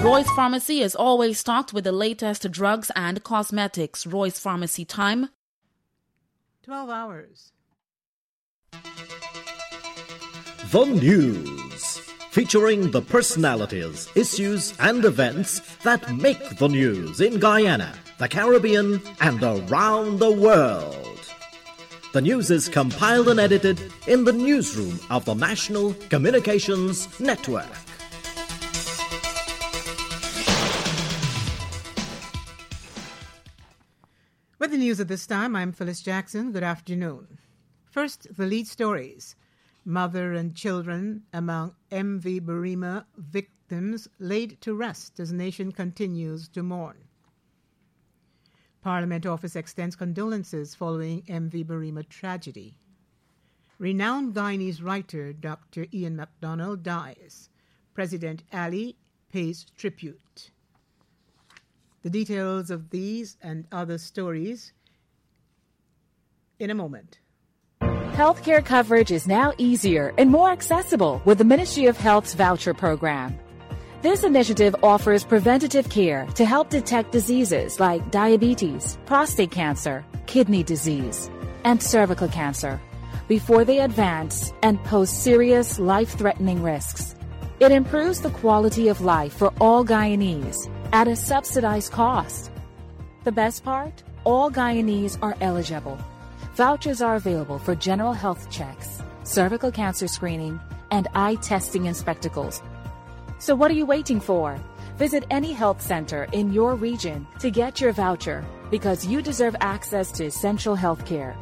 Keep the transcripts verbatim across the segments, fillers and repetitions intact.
Roy's Pharmacy is always stocked with the latest drugs and cosmetics. Roy's Pharmacy time, twelve hours. The News, featuring the personalities, issues and events that make the news in Guyana, the Caribbean and around the world. The news is compiled and edited in the newsroom of the National Communications Network. With the news at this time, I'm Phyllis Jackson. Good afternoon. First, the lead stories. Mother and children among M V Burima victims laid to rest as nation continues to mourn. Parliament office extends condolences following M V Burima tragedy. Renowned Guyanese writer Doctor Ian MacDonald dies. President Ali pays tribute. The details of these and other stories in a moment. Healthcare coverage is now easier and more accessible with the Ministry of Health's voucher program. This initiative offers preventative care to help detect diseases like diabetes, prostate cancer, kidney disease, and cervical cancer before they advance and pose serious life-threatening risks. It improves the quality of life for all Guyanese at a subsidized cost. The best part? All Guyanese are eligible. Vouchers are available for general health checks, cervical cancer screening, and eye testing and spectacles. So what are you waiting for? Visit any health center in your region to get your voucher because you deserve access to essential health care.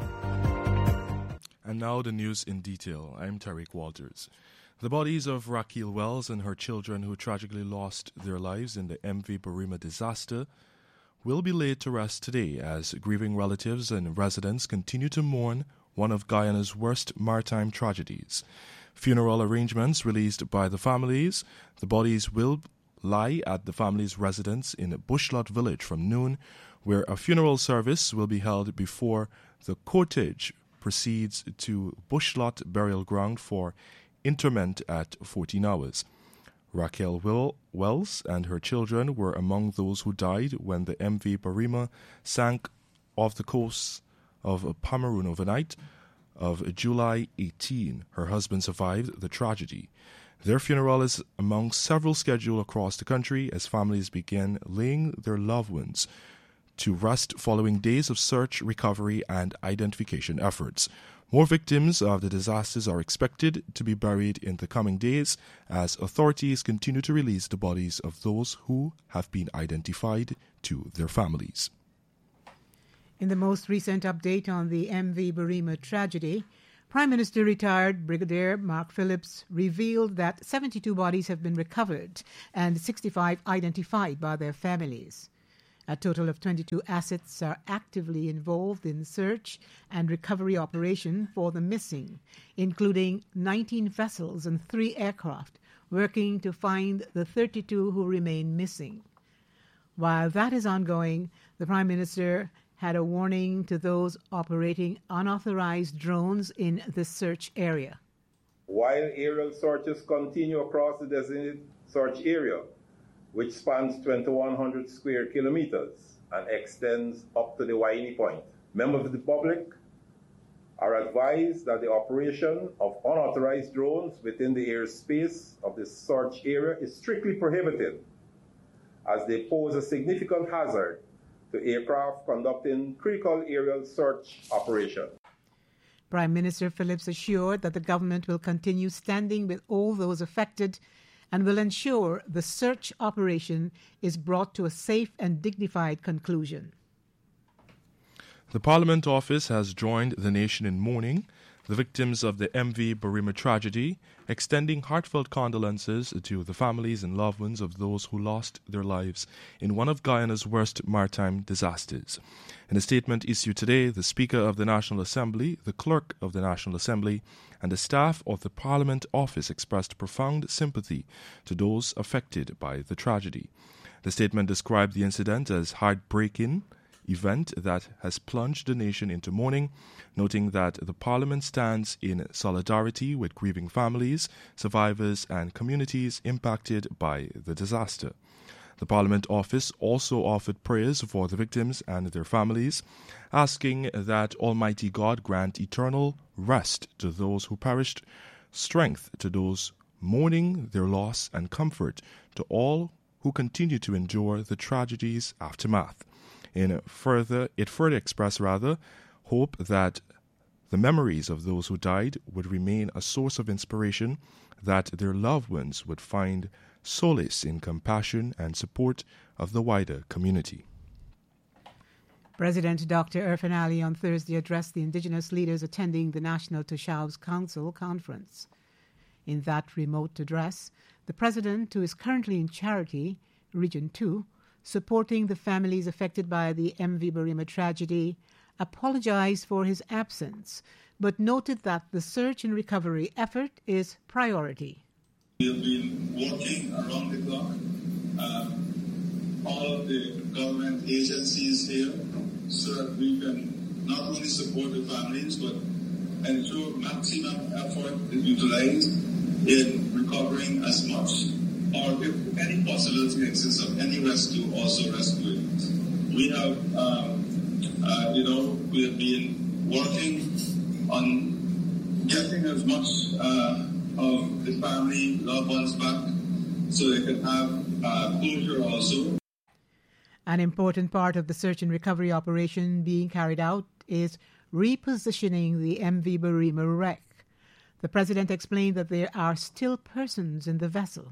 And now the news in detail. I'm Tariq Walters. The bodies of Raquel Wells and her children who tragically lost their lives in the M V Burima disaster will be laid to rest today as grieving relatives and residents continue to mourn one of Guyana's worst maritime tragedies. Funeral arrangements released by the families. The bodies will lie at the family's residence in Bushlot village from noon, where a funeral service will be held before the cortege proceeds to Bushlot burial ground for interment at fourteen hours. Raquel Will, Wells and her children were among those who died when the M V Burima sank off the coast of Pomeroon overnight of July eighteenth. Her husband survived the tragedy. Their funeral is among several scheduled across the country as families begin laying their loved ones to rest following days of search, recovery, and identification efforts. More victims of the disasters are expected to be buried in the coming days as authorities continue to release the bodies of those who have been identified to their families. In the most recent update on the M V Burima tragedy, Prime Minister retired Brigadier Mark Phillips revealed that seventy-two bodies have been recovered and sixty-five identified by their families. A total of twenty-two assets are actively involved in search and recovery operation for the missing, including nineteen vessels and three aircraft, working to find the thirty-two who remain missing. While that is ongoing, the Prime Minister had a warning to those operating unauthorized drones in the search area. While aerial searches continue across the designated search area, which spans twenty-one hundred square kilometers and extends up to the Waini Point, members of the public are advised that the operation of unauthorized drones within the airspace of the search area is strictly prohibited, as they pose a significant hazard to aircraft conducting critical aerial search operations. Prime Minister Phillips assured that the government will continue standing with all those affected and will ensure the search operation is brought to a safe and dignified conclusion. The Parliament Office has joined the nation in mourning the victims of the M V Burima tragedy, extending heartfelt condolences to the families and loved ones of those who lost their lives in one of Guyana's worst maritime disasters. In a statement issued today, the Speaker of the National Assembly, the Clerk of the National Assembly, and the staff of the Parliament Office expressed profound sympathy to those affected by the tragedy. The statement described the incident as heartbreaking, event that has plunged the nation into mourning, noting that the Parliament stands in solidarity with grieving families, survivors, and communities impacted by the disaster. The Parliament Office also offered prayers for the victims and their families, asking that Almighty God grant eternal rest to those who perished, strength to those mourning their loss, and comfort to all who continue to endure the tragedy's aftermath. In further, it further expressed rather hope that the memories of those who died would remain a source of inspiration, that their loved ones would find solace in compassion and support of the wider community. President Doctor Irfaan Ali on Thursday addressed the indigenous leaders attending the National Tushaus Council conference. In that remote address, the president, who is currently in Charity, Region two, supporting the families affected by the M V Barima tragedy, apologized for his absence, but noted that the search and recovery effort is priority. We have been working around the clock, um, all of the government agencies here, so that we can not only support the families, but ensure maximum effort is utilized in recovering as much, or if any possibility exists of any rescue, also rescue it. We have, um, uh, you know, we have been working on getting as much uh, of the family, loved ones back, so they can have uh, closure also. An important part of the search and recovery operation being carried out is repositioning the M V Barima wreck. The president explained that there are still persons in the vessel.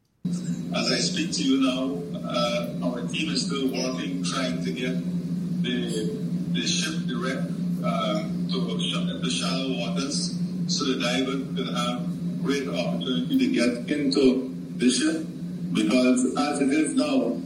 As I speak to you now, uh, our team is still working, trying to get the, the ship, the wreck, um, to the shallow waters, so the diver could have great opportunity to get into the ship, because as it is now,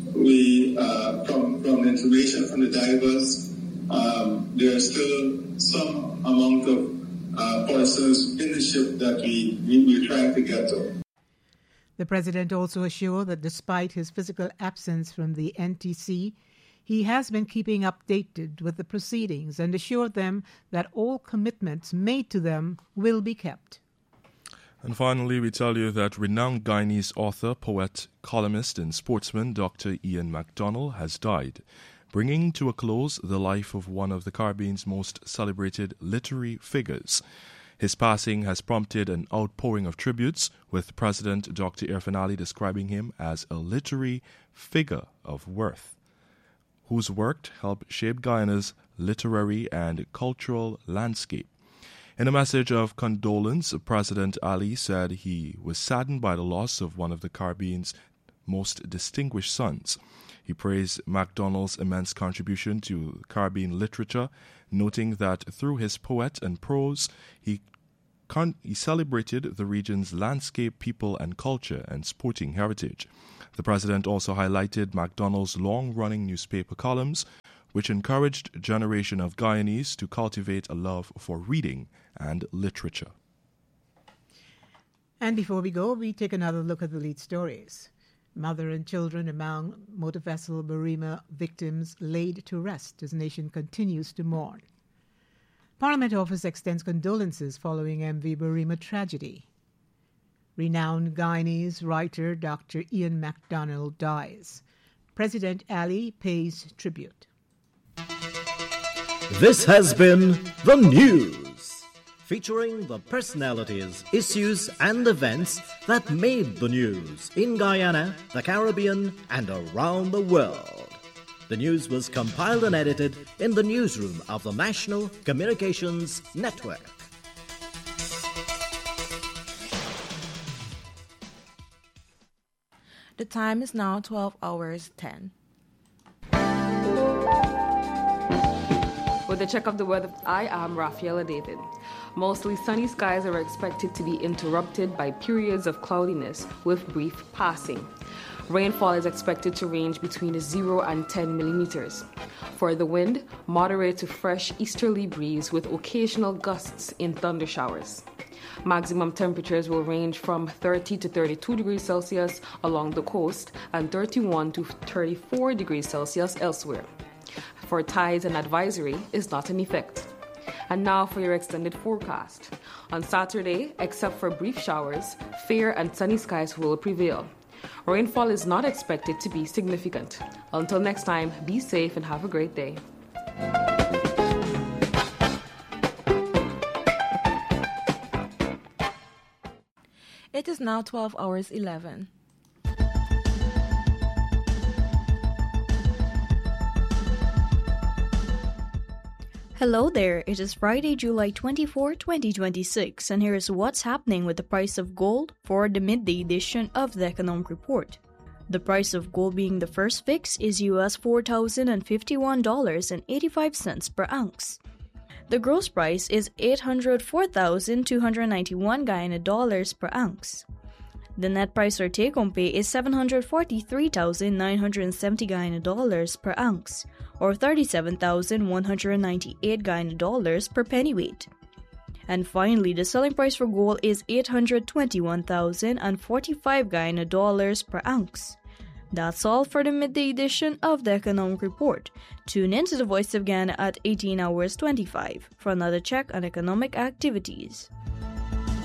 we uh, from from the information from the divers, um, there are still some amount of uh, persons in the ship that we we're trying to get to. The president also assured that despite his physical absence from the N T C, he has been keeping updated with the proceedings and assured them that all commitments made to them will be kept. And finally, we tell you that renowned Guyanese author, poet, columnist, and sportsman Doctor Ian MacDonald has died, bringing to a close the life of one of the Caribbean's most celebrated literary figures. His passing has prompted an outpouring of tributes, with President Doctor Irfaan Ali describing him as a literary figure of worth, whose work helped shape Guyana's literary and cultural landscape. In a message of condolence, President Ali said he was saddened by the loss of one of the Caribbean's most distinguished sons. He praised MacDonald's immense contribution to Caribbean literature, noting that through his poet and prose, he, con- he celebrated the region's landscape, people, and culture and sporting heritage. The president also highlighted MacDonald's long-running newspaper columns, which encouraged a generation of Guyanese to cultivate a love for reading and literature. And before we go, we take another look at the lead stories. Mother and children among motor vessel Barima victims laid to rest as nation continues to mourn. Parliament Office extends condolences following M V Barima tragedy. Renowned Guyanese writer Doctor Ian MacDonald dies. President Ali pays tribute. This has been The News, featuring the personalities, issues, and events that made the news in Guyana, the Caribbean, and around the world. The news was compiled and edited in the newsroom of the National Communications Network. The time is now twelve hours ten. With a check of the weather, I am Rafaela David. Mostly sunny skies are expected to be interrupted by periods of cloudiness with brief passing. Rainfall is expected to range between zero and ten millimeters. For the wind, moderate to fresh easterly breeze with occasional gusts in thunder showers. Maximum temperatures will range from thirty to thirty-two degrees Celsius along the coast and thirty-one to thirty-four degrees Celsius elsewhere. for ties and advisory is not in effect. And now for your extended forecast. On Saturday, except for brief showers, fair and sunny skies will prevail. Rainfall is not expected to be significant. Until next time, be safe and have a great day. It is now twelve hours eleven. Hello there, it is Friday, July twenty-fourth, twenty twenty-six, and here is what's happening with the price of gold for the midday edition of the Economic Report. The price of gold being the first fix is U S four thousand fifty-one dollars and eighty-five cents per ounce. The gross price is eight hundred four thousand two hundred ninety-one Guyana dollars per ounce. The net price or take-home pay is seven hundred forty-three thousand nine hundred seventy Guyana dollars per ounce, or thirty-seven thousand one hundred ninety-eight Guyana dollars per pennyweight. And finally, the selling price for gold is eight hundred twenty-one thousand forty-five Guyana dollars per ounce. That's all for the midday edition of the Economic Report. Tune in to the Voice of Ghana at eighteen hours twenty-five for another check on economic activities.